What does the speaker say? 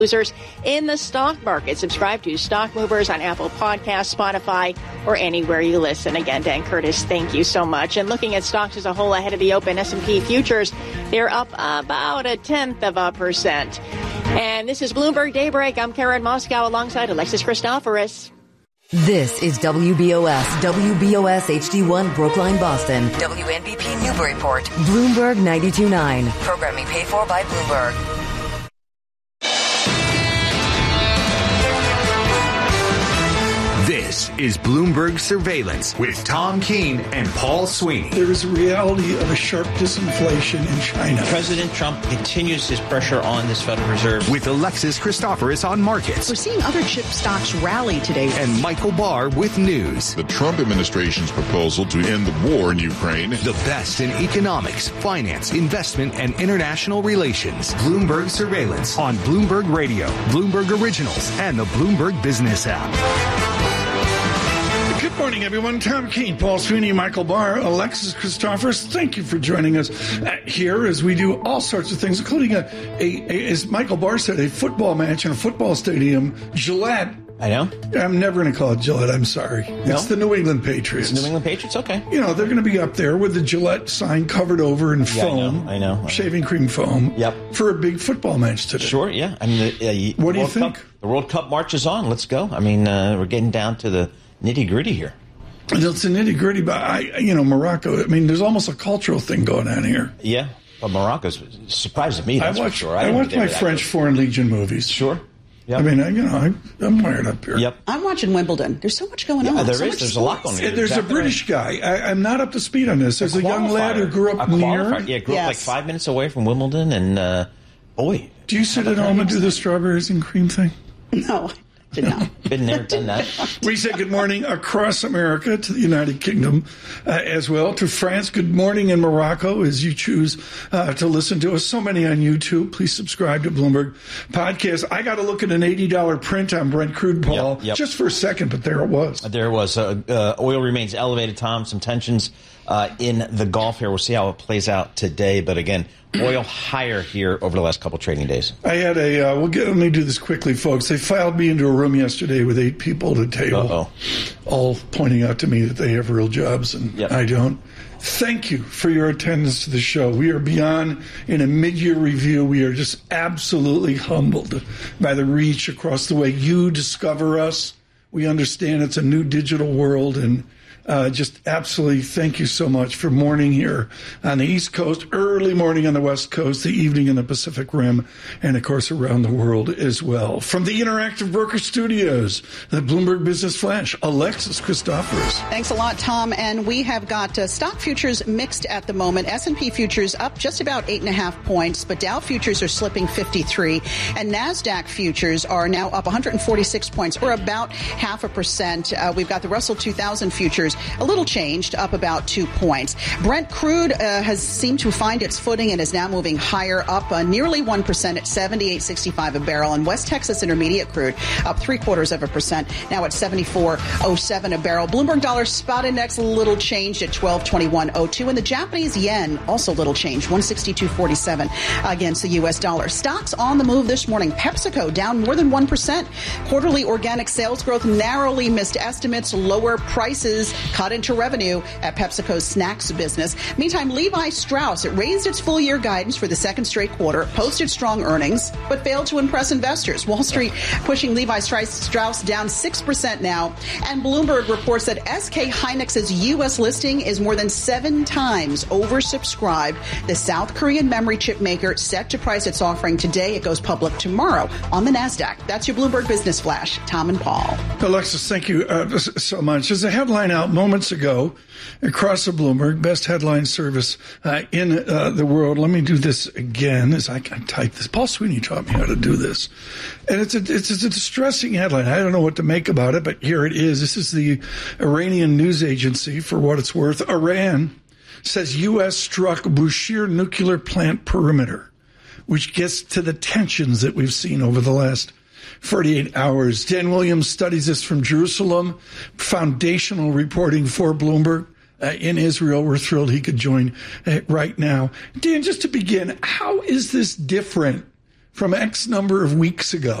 losers in the stock market. Subscribe to Stock Movers on Apple Podcasts, Spotify, or anywhere you listen. Again, Dan Curtis, thank you so much. And looking at stocks as a whole ahead of the open, S&P futures, they're up about 0.1%. And this is Bloomberg Daybreak. I'm Karen Moscow alongside Alexis Christoforous. This is WBOS HD1 Brookline, Boston. WNBP Newburyport. Bloomberg 92.9. Programming paid for by Bloomberg. This is Bloomberg Surveillance with Tom Keene and Paul Sweeney. There is a reality of a sharp disinflation in China. President Trump continues his pressure on this Federal Reserve. With Alexis Christoforous on markets. We're seeing other chip stocks rally today. And Michael Barr with news. The Trump administration's proposal to end the war in Ukraine. The best in economics, finance, investment, and international relations. Bloomberg Surveillance on Bloomberg Radio, Bloomberg Originals, and the Bloomberg Business app. Good morning, everyone. Tom Keene, Paul Sweeney, Michael Barr, Alexis Christoforous. Thank you for joining us here as we do all sorts of things, including as Michael Barr said, a football match in a football stadium. Gillette. I know. I'm never going to call it Gillette. I'm sorry. No? It's the New England Patriots. It's New England Patriots? Okay. You know, they're going to be up there with the Gillette sign covered over in foam. I know. Shaving cream foam. Yep. For a big football match today. Sure, yeah. I mean, what do you think? The World Cup march is on. Let's go. I mean, we're getting down to the nitty-gritty here. It's a nitty-gritty, but Morocco, I mean, there's almost a cultural thing going on here. Yeah, but Morocco's surprised me, that's for sure. I watch my French Foreign Legion movies. Sure. Yep. I mean, I'm wired up here. Yep. I'm watching Wimbledon. There's so much going on. There's a lot going on. There's a British guy. I'm not up to speed on this. There's a young lad who grew up near. Yeah, grew up like 5 minutes away from Wimbledon, and boy. Do you sit at home and do the strawberries and cream thing? No. Did not. Been there, done that. We say good morning across America to the United Kingdom as well, to France. Good morning in Morocco as you choose to listen to us. So many on YouTube. Please subscribe to Bloomberg Podcast. I got to look at an $80 print on Brent crude, Paul, just for a second, but there it was. There it was. Oil remains elevated, Tom. Some tensions in the Gulf here. We'll see how it plays out today. But again, oil higher here over the last couple trading days. I had let me do this quickly, folks. They filed me into a room yesterday with 8 people at a table, all pointing out to me that they have real jobs and I don't. Thank you for your attendance to the show. We are beyond in a mid-year review. We are just absolutely humbled by the reach across the way you discover us. We understand it's a new digital world, and just absolutely thank you so much for morning here on the East Coast, early morning on the West Coast, the evening in the Pacific Rim, and, of course, around the world as well. From the Interactive Broker Studios, the Bloomberg Business Flash, Alexis Christoforous. Thanks a lot, Tom. And we have got stock futures mixed at the moment. S&P futures up just about 8.5 points, but Dow futures are slipping 53. And NASDAQ futures are now up 146 points, or about 0.5%. We've got the Russell 2000 futures a little changed, up about 2 points. Brent crude has seemed to find its footing and is now moving higher, up nearly 1% at $78.65 a barrel. And West Texas Intermediate crude up 0.75%, now at $74.07 a barrel. Bloomberg Dollar Spot Index a little changed at 1221.02, and the Japanese yen also little changed, 162.47 against the U.S. dollar. Stocks on the move this morning. PepsiCo down more than 1%. Quarterly organic sales growth narrowly missed estimates. Lower prices cut into revenue at PepsiCo's snacks business. Meantime, Levi Strauss, it raised its full-year guidance for the second straight quarter, posted strong earnings, but failed to impress investors. Wall Street pushing Levi Strauss down 6% now. And Bloomberg reports that SK Hynix's U.S. listing is more than 7 times oversubscribed. The South Korean memory chip maker set to price its offering today. It goes public tomorrow on the NASDAQ. That's your Bloomberg Business Flash. Tom and Paul. Alexis, thank you so much. There's a headline out moments ago across the Bloomberg, best headline service in the world. Let me do this again as I type this. Paul Sweeney taught me how to do this. And it's a distressing headline. I don't know what to make about it, but here it is. This is the Iranian news agency, for what it's worth. Iran says U.S. struck Bushehr nuclear plant perimeter, which gets to the tensions that we've seen over the last 48 hours. Dan Williams studies this from Jerusalem. Foundational reporting for Bloomberg in Israel. We're thrilled he could join right now. Dan, just to begin, how is this different from X number of weeks ago.